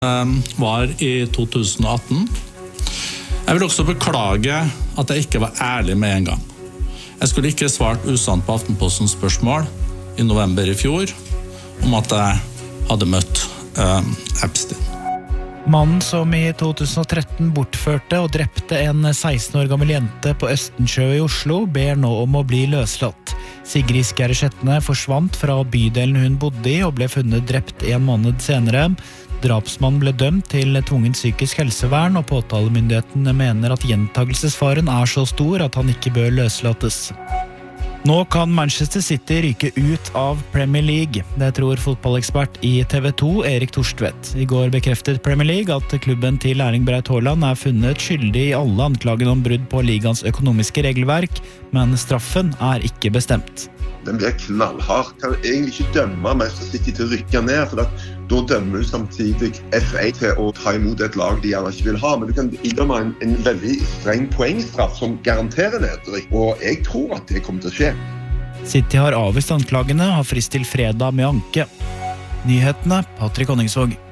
var i 2018. Jeg vil også beklage at jeg ikke var ærlig med en gang. Jeg skulle ikke svart usant på Aftenpostens spørsmål i november i fjor om at jeg hadde møtt Epstein. Mannen som i 2013 bortførte og drepte en 16 år gammel jente på Østensjø i Oslo, ber nå om å bli løslatt. Sigrid Skjæresjetne forsvant fra bydelen hun bodde i og ble funnet drept 1 måned senere. Drapsmannen ble dømt til tvungent psykisk helsevern, og påtalemyndigheten mener at gjentagelsesfaren så stor at han ikke bør løslates. Nå kan Manchester City ryke ut av Premier League. Det tror fotballekspert i TV 2, Erik Torstvedt. I går bekreftet Premier League at klubben til Erling Braut Haaland funnet skyldig i alle anklagene om brudd på ligans økonomiske regelverk, men straffen ikke bestemt. Den blir knallhard. Kan egentlig ikke dømme Manchester City til å rykke ned, for da dømmer du samtidig FA til å ta imot et lag de gjerne ikke vil ha, men du kan idømme en veldig streng poengstraff som garanterer nedrykk, og jeg tror at det kommer til å skje. City har avvist anklagene, har frist til fredag med anke. Nyhetene, Patrick Honningsvåg.